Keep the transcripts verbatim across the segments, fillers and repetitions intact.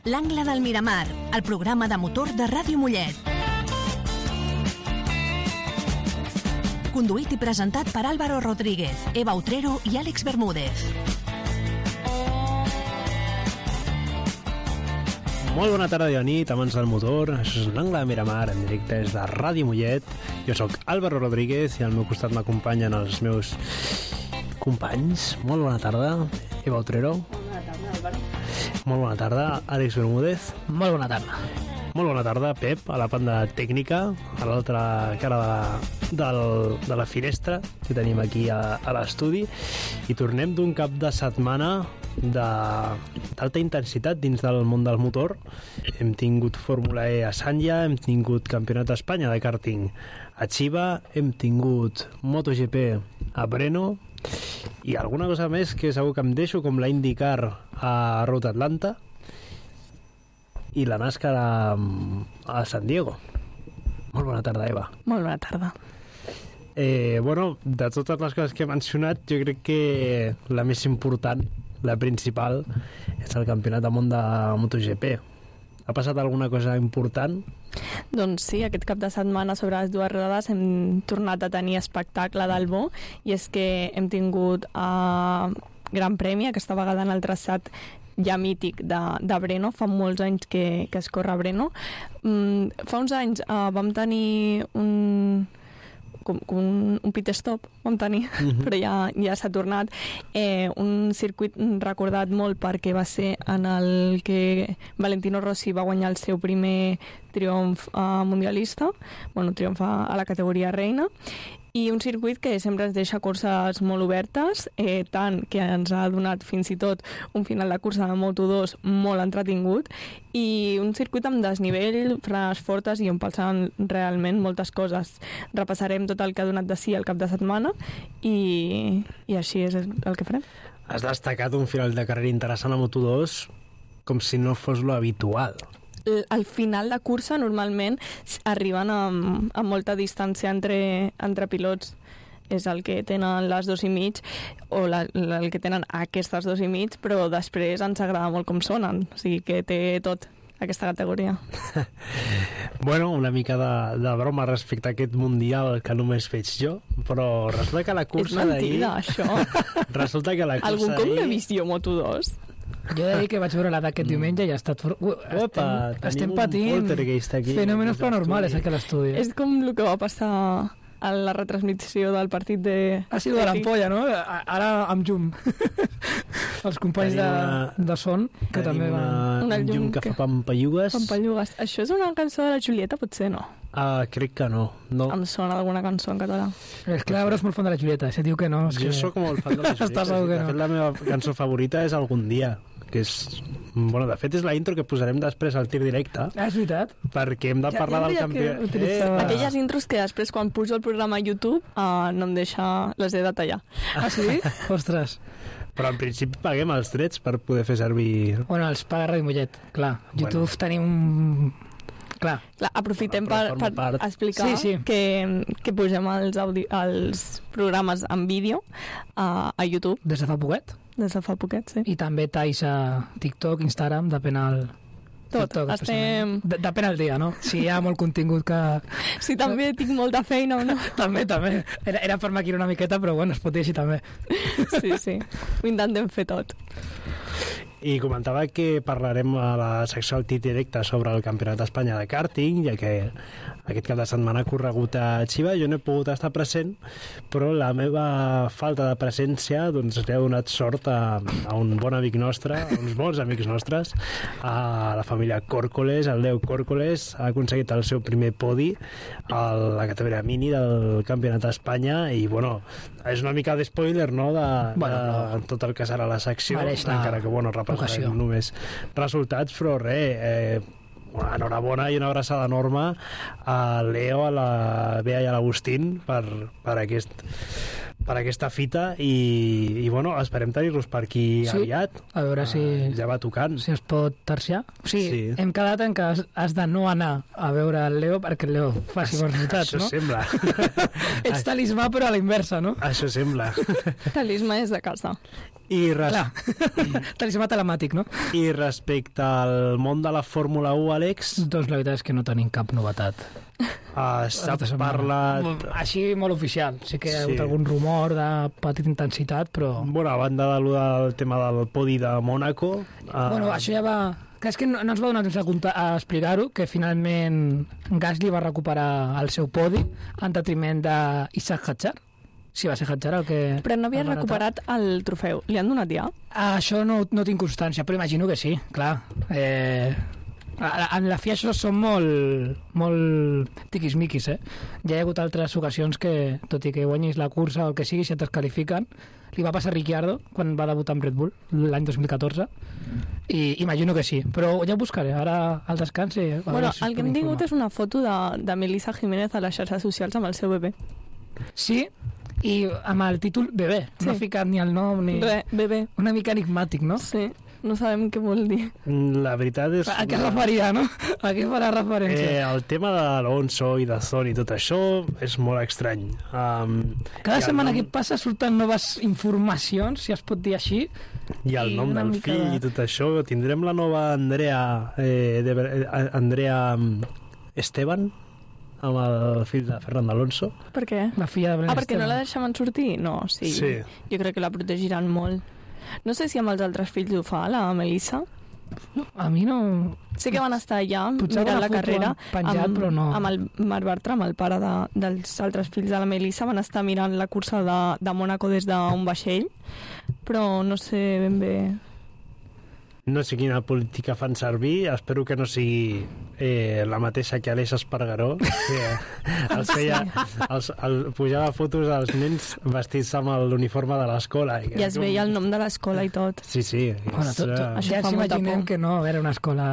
L'Angle del Miramar, el programa de motor de Ràdio Mollet. Conduït i presentat per Álvaro Rodríguez, Eva Utrero i Àlex Bermúdez. Molt bona tarda i bona nit, amants del motor. Això és l'Angle de Miramar, en directe des de Ràdio Mollet. Jo sóc Álvaro Rodríguez i al meu costat m'acompanyen els meus companys. Molt bona tarda, Eva Utrero. Bona tarda, Álvaro. Molt bona tarda, Àlex Bermúdez. Molt bona tarda. Molt bona tarda, Pep, a la banda tècnica, a l'altra cara de, del, de la finestra que tenim aquí a, a l'estudi. I tornem d'un cap de setmana d'alta intensitat dins del món del motor. Hem tingut Fórmula E a Sanya, hem tingut Campionat d'Espanya de kàrting a Chiva, hem tingut MotoGP a Brno i alguna cosa més que segur que em deixo, com la IndyCar a Road Atlanta i la NASCAR a, a San Diego. Molt bona tarda, Eva. Molt bona tarda. Eh, bueno, de totes les coses que he mencionat, jo crec que la més important, la principal, és el Campionat del món de MotoGP. Ha passat alguna cosa important? Doncs sí, aquest cap de setmana sobre les dues rodes hem tornat a tenir espectacle del bo, i és que hem tingut uh, Gran Premi, aquesta vegada en el traçat ja mític de, de Brno. Fa molts anys que, que es corre a Brno. Mm, fa uns anys uh, vam tenir un... com, com un, un pit stop vam tenir, uh-huh. però ja, ja s'ha tornat. Eh, un circuit recordat molt perquè va ser en el que Valentino Rossi va guanyar el seu primer triomf uh, mundialista, bueno, triomf a, a la categoria reina, i un circuit que sempre ens deixa curses molt obertes, eh, tant que ens ha donat fins i tot un final de cursa de Moto dos molt entretingut, i un circuit amb desnivell, frenes fortes i on passen realment moltes coses. Repassarem tot el que ha donat de si el cap de setmana i, i així és el que farem. Has destacat un final de carrera interessant a Moto dos com si no fos lo habitual. Al final de cursa normalment arriben amb, amb molta distància entre, entre pilots. És el que tenen les dos i mig o la, la, el que tenen aquestes dos i mig, però després ens agrada molt com sonen, o sigui que té tot aquesta categoria. Bueno, una mica de, de broma respecte a aquest mundial que només veig jo, però resulta que la cursa d'ahir... És mentida, això. Resulta que la cursa Algun cop d'ahir... no he vist jo Moto dos? Jo he de dir que vaig veure la d'aquest diumenge i ha estat... For... Uh, Opa, estem, estem patint aquí, fenòmenos paranormals aquí a l'estudi. És com el que va passar a la retransmissió del partit de... Ha sigut de l'ampolla, no? Ara amb llum. Els companys de, de son, que també van... Una, un llum que, que fa pampallugues. Pampallugues. Això és una cançó de la Julieta, potser no? Ah, crec que no. no. Em sona d'alguna cançó en català. És que l'Àvaro és molt fan de la Julieta, si diu que no... És jo que... sóc molt fan de la Julieta. Estàs segur que de no. fet, la meva cançó favorita és Algun dia, que és... Bueno, de fet, és la intro que posarem després al tir directe. Ah, és veritat? Perquè hem de Ja- parlar ja del deia campió... que utilitzava- Aquelles intros que després, quan pujo el programa a YouTube, uh, no em deixa... les he de tallar. Ah, sí? Ostres. Però en principi paguem els drets per poder fer servir... Bueno, els paga Ràdio Mollet, clar. YouTube Bueno. tenim... Clar. Clar, aprofitem Però per, forma per part. explicar Sí, sí. Que, que pugem els, audi els programes en vídeo uh, a YouTube Des de fa poquet. des de fa poquet, sí. I també talls a TikTok, Instagram, depèn el... Tot, TikTok, estem... especialment. De, depèn el dia, no? Si hi ha molt contingut que... Si també tinc molta feina o no. també, també. Era, era per maquillar una miqueta, però bueno, es pot dir així també. Sí, sí. Ho intentem fer tot. I comentava que parlarem a la secció del tir directe sobre el Campionat d'Espanya de kàrting, ja que aquest cap de setmana ha corregut a Chiva. Jo no he pogut estar present, però la meva falta de presència doncs, li ha donat sort a, a un bon amic nostre, a uns bons amics nostres, a la família Córcoles. El Leo Córcoles ha aconseguit el seu primer podi a la categoria mini del Campionat d'Espanya i, bueno, és una mica d'espoiler, no?, de, Bueno, de tot el que serà la secció, mereix la encara que, bueno, ocasió. repassarem només resultats, però res, eh, enhorabona i una abraçada enorme a Leo, a la Bea i a l'Agustín per, per, aquest, per aquesta fita i, i bueno, esperem tenir-los per aquí Sí, aviat. a veure si... Uh, ja va tocant. Si es pot terciar. O sigui, Sí. hem quedat en que has, has de no anar a veure el Leo perquè el Leo faci bons resultats, Això no? sembla. Ets talismà, però a la inversa, no? Això sembla. Talismà és de casa. I, res... Talismà telemàtic, no? I respecte al món de la Fórmula u, Àlex... Doncs la veritat és que no tenim cap novetat. Uh, S'ha parlat... Així molt oficial. Sí que hi ha Sí. hagut algun rumor de petita intensitat, però... Bueno, a banda de lo del tema del podi de Mònaco... Uh... Bueno, això ja va... Que és que no, no ens va donar temps a, comptar, a explicar-ho, que finalment Gasly va recuperar el seu podi en detriment d'Isaac Hadjar. Sí, va ser Hadjar el que... Però no havia el va recuperat el trofeu. Li han donat ja? Ah, això no, no tinc constància, però imagino que sí, clar. Eh, en la F I A això són molt, molt tiquismiquis, eh? Ja hi ha hagut altres ocasions que, tot i que guanyis la cursa o el que sigui, si et descalifiquen, li va passar a Ricciardo quan va debutar amb Red Bull l'any dos mil catorze, i imagino que sí, però ja ho buscaré, ara al descans. I, Bueno, el que hem tingut és una foto de, de Melissa Jiménez a les xarxes socials amb el seu bebè. Sí, i amb el títol bebè, sí. No ha ficat ni el nom ni... Re, bebè. Una mica enigmàtic, no? Sí, no sabem què vol dir. La veritat és... A què es referia, no? A què farà referència? Eh, el tema d'Alonso i de Zon i tot això és molt estrany. Um, Cada setmana nom... que passa surten noves informacions, si es pot dir així. I el i nom una del mica fill de- i tot això. Tindrem la nova Andrea... Eh, de, eh, Andrea Esteban, amb el fill de Fernando Alonso. Per què? La filla de Belén Ah, perquè no Esteban. la deixaven sortir? No, sí. Sí. Jo crec que la protegiran molt. No sé si amb els altres fills ho fa, la Melissa. A mi no... Sé que van estar allà Potser mirant alguna la foto carrera han penjat, amb, però no. amb el Marc Bartra, el pare de, dels altres fills de la Melissa, van estar mirant la cursa de, de Mònaco des d'un vaixell, però no sé ben bé... No sé quina política fan servir, espero que no sigui eh, la mateixa que Aleix Espargaró, que els feia, els, el, pujava fotos als nens vestits amb l'uniforme de l'escola. I, I es veia el nom de l'escola i tot. Sí, sí. Bueno, és, tot, tot, eh, Això ja fa ens molta imaginem por. que no, era una escola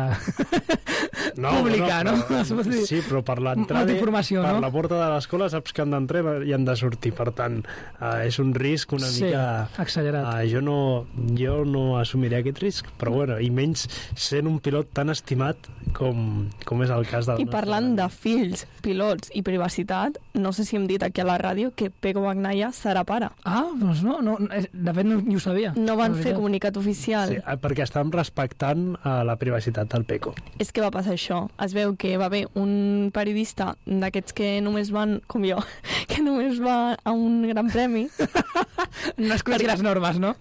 no, pública, no? Però, Es pot dir. sí, però per l'entrada, Molta informació, per no? la porta de l'escola saps que han d'entrar i han de sortir, per tant, eh, és un risc una Sí, mica... accelerat. Eh, jo, no, jo no assumiré aquest risc, però bueno, i menys sent un pilot tan estimat com, com és el cas del... I parlant de fills, pilots i privacitat, no sé si hem dit aquí a la ràdio que Pecco Bagnaia serà pare. Ah, doncs no, no, de fet no, ni ho sabia. No van La fer veritat. comunicat oficial. Sí, eh, perquè estan respectant eh, la privacitat del Pecco. És que va passar això. Es veu que va haver un periodista d'aquests que només van, com jo, que només va a un gran premi No es coneixen les normes, no?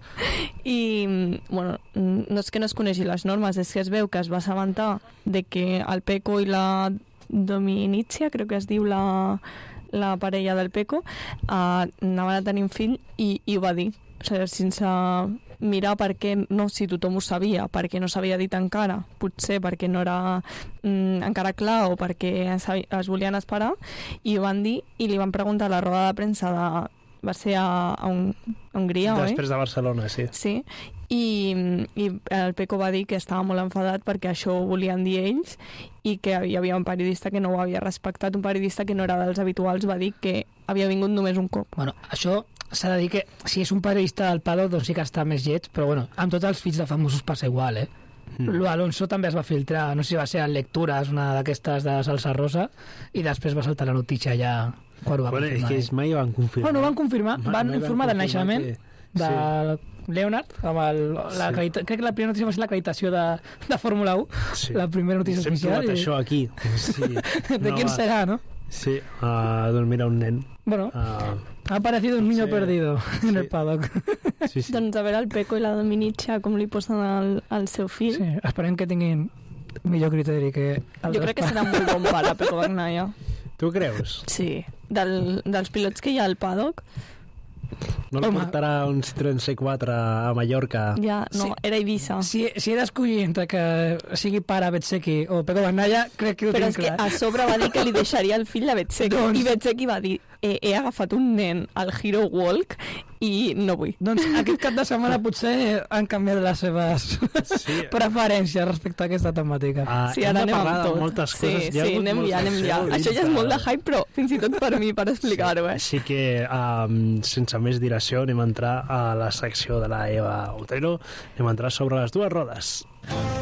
i, bueno, no és que no es coneixi les normes, és que es veu que es va assabentar de que el Pecco i la Dominiccia, crec que es diu la, la parella del Pecco, eh, anaven a tenir un fill i, i ho va dir. O sigui, sense mirar per què, no si tothom ho sabia, perquè no s'havia dit encara, potser perquè no era mm, encara clar o perquè es, es volien esperar, i ho van dir i li van preguntar a la roda de premsa de... va ser a, a, un, a Hongria, oi? Després de Barcelona, sí. Sí, i, i el Pecco va dir que estava molt enfadat perquè això ho volien dir ells i que hi havia un periodista que no ho havia respectat, un periodista que no era dels habituals, va dir que havia vingut només un cop. Bueno, això s'ha de dir que si és un periodista del paddock doncs sí que està més lleig, però bueno, amb tots els fills de famosos passa igual, eh? Mm. L'Alonso també es va filtrar, no sé si va ser en Lectures, una d'aquestes de salsa rosa, i després va saltar la notícia ja quan ho va Bueno, és confirmar. que ells mai van confirmar. Bueno, no van confirmar, Mai- van mai informar del confirmar naixement que- de Sí. Leonard, amb el, la, Sí. crec que la primera notícia va ser l'acreditació de, de Fórmula u, Sí. la primera notícia Ens hem oficial. trobat i- això aquí. Sí. ¿De No, quién va. será, no? Sí, uh, doncs mira, un nen. Bueno, Uh, ha aparecido un niño sí. perdido en Sí. el paddock. sí, sí. Doncs a veure el Pecco i la Dominiccia com li posen al, al seu fill. Sí, esperem que tinguin millor criteri que altres Jo crec que serà un molt bon pare, Pecco Bagnaia. Tu creus? Sí, Del, dels pilots que hi ha al paddock, No li Home. portarà un Citroën C quatre a Mallorca? ja, no, Sí. era Eivissa. Si, si he d'escollir entre que sigui pare Betseki o Pecco Bagnaia, crec que ho Però tinc és que clar. a sobre va dir que li deixaria el fill a Betseki. Doncs- I Betseki va dir, he, he agafat un nen al Hero Walk i no vull. Doncs aquest cap de setmana potser han canviat les seves Sí. preferències respecte a aquesta temàtica. Ah, Sí, hem ara de anem parlar amb de tot. moltes sí, coses. Hi ha sí, hagut anem molta ja, anem acció ja. dins Això ja és molt de hype, però fins i tot per mi, per explicar-ho, eh? Així que, um, sense més dilació, anem a entrar a la secció de la Eva Otero. Anem a entrar sobre les dues rodes.